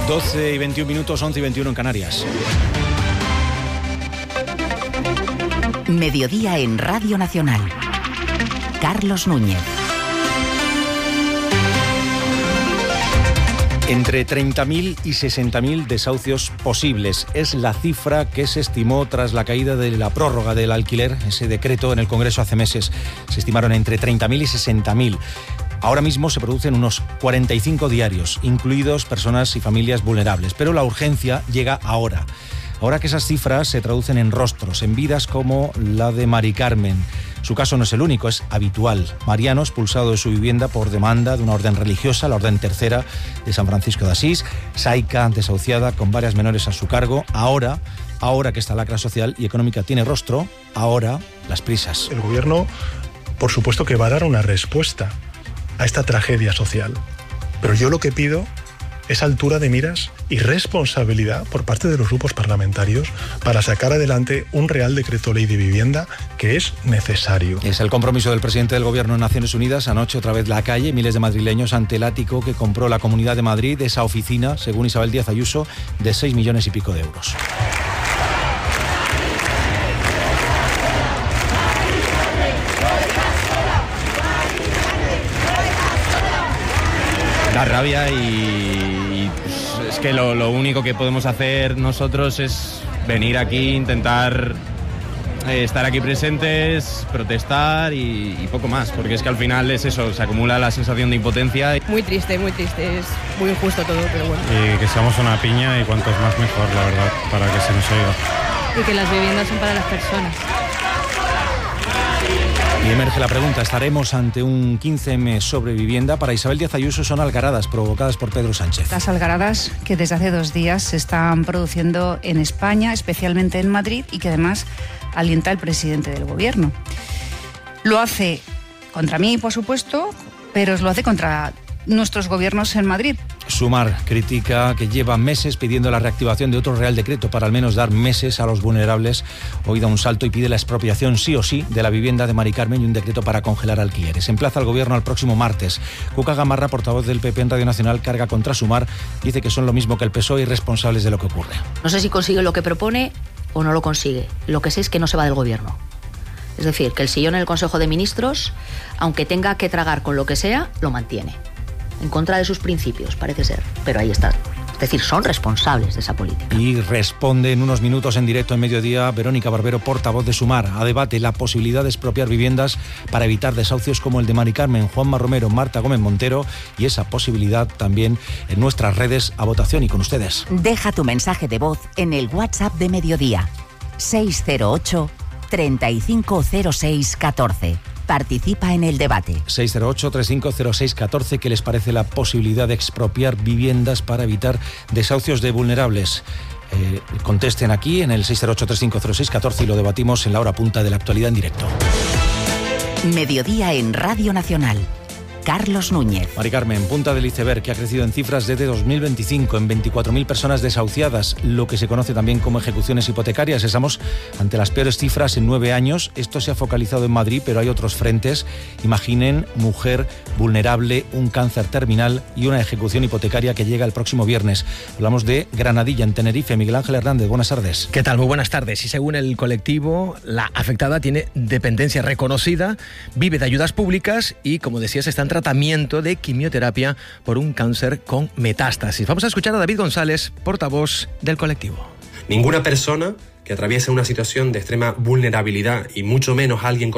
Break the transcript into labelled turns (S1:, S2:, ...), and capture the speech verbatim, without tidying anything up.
S1: doce y veintiún minutos, once y veintiuno en Canarias.
S2: Mediodía en Radio Nacional. Carlos Núñez.
S1: Entre treinta mil y sesenta mil desahucios posibles es la cifra que se estimó tras la caída de la prórroga del alquiler, ese decreto en el Congreso hace meses. Se estimaron entre treinta mil y sesenta mil. Ahora mismo se producen unos cuarenta y cinco diarios, incluidos personas y familias vulnerables, pero la urgencia llega ahora. Ahora que esas cifras se traducen en rostros, en vidas como la de Mari Carmen. Su caso no es el único, es habitual. Mariano, expulsado de su vivienda por demanda de una orden religiosa, la Orden Tercera de San Francisco de Asís. Saika, desahuciada, con varias menores a su cargo. Ahora, ahora que esta lacra social y económica tiene rostro, ahora las prisas.
S3: El gobierno, por supuesto que va a dar una respuesta a esta tragedia social. Pero yo lo que pido es altura de miras y responsabilidad por parte de los grupos parlamentarios para sacar adelante un Real Decreto Ley de Vivienda que es necesario.
S1: Es el compromiso del presidente del Gobierno en Naciones Unidas. Anoche otra vez la calle, miles de madrileños ante el ático que compró la Comunidad de Madrid, esa oficina, según Isabel Díaz Ayuso, de seis millones y pico de euros.
S4: Da rabia y, y pues, es que lo, lo único que podemos hacer nosotros es venir aquí, intentar eh, estar aquí presentes, protestar y, y poco más, porque es que al final es eso, se acumula la sensación de impotencia.
S5: Muy triste, muy triste, es muy injusto todo, pero bueno.
S6: Y que seamos una piña y cuantos más mejor, la verdad, para que se nos oiga.
S5: Y que las viviendas son para las personas.
S1: Y emerge la pregunta, ¿estaremos ante un quince eme sobre vivienda? Para Isabel Díaz Ayuso son algaradas provocadas por Pedro Sánchez.
S7: Las algaradas que desde hace dos días se están produciendo en España, especialmente en Madrid, y que además alienta el presidente del Gobierno. Lo hace contra mí, por supuesto, pero lo hace contra nuestros gobiernos en Madrid.
S1: Sumar critica que lleva meses pidiendo la reactivación de otro Real Decreto para al menos dar meses a los vulnerables. Hoy da un salto y pide la expropiación sí o sí de la vivienda de Mari Carmen y un decreto para congelar alquileres. Emplaza al Gobierno al próximo martes. Cuca Gamarra, portavoz del P P en Radio Nacional, carga contra Sumar. Dice que son lo mismo que el P S O E y responsables de lo que ocurre.
S8: No sé si consigue lo que propone o no lo consigue. Lo que sé es que no se va del Gobierno. Es decir, que el sillón en el Consejo de Ministros, aunque tenga que tragar con lo que sea, lo mantiene. En contra de sus principios, parece ser, pero ahí está. Es decir, son responsables de esa política.
S1: Y responde en unos minutos en directo en Mediodía Verónica Barbero, portavoz de Sumar, a debate la posibilidad de expropiar viviendas para evitar desahucios como el de Mari Carmen, Juanma Romero, Marta Gómez Montero, y esa posibilidad también en nuestras redes a votación y con ustedes.
S2: Deja tu mensaje de voz en el WhatsApp de Mediodía, seis cero ocho, treinta y cinco cero seis, catorce. Participa en el debate.
S1: seis cero ocho, treinta y cinco cero seis, catorce. ¿Qué les parece la posibilidad de expropiar viviendas para evitar desahucios de vulnerables? Eh, contesten aquí en el seis cero ocho, treinta y cinco cero seis, catorce y lo debatimos en la hora punta de la actualidad en directo.
S2: Mediodía en Radio Nacional. Carlos Núñez.
S1: Mari Carmen, punta del iceberg que ha crecido en cifras desde dos mil veinticinco, en veinticuatro mil personas desahuciadas, lo que se conoce también como ejecuciones hipotecarias. Estamos ante las peores cifras en nueve años. Esto se ha focalizado en Madrid, pero hay otros frentes. Imaginen, mujer vulnerable, un cáncer terminal y una ejecución hipotecaria que llega el próximo viernes. Hablamos de Granadilla, en Tenerife. Miguel Ángel Hernández, buenas tardes.
S9: ¿Qué tal? Muy buenas tardes. Y según el colectivo, la afectada tiene dependencia reconocida, vive de ayudas públicas y, como decías, está en tratamiento de quimioterapia por un cáncer con metástasis. Vamos a escuchar a David González, portavoz del colectivo.
S10: Ninguna persona que atraviesa una situación de extrema vulnerabilidad y mucho menos alguien con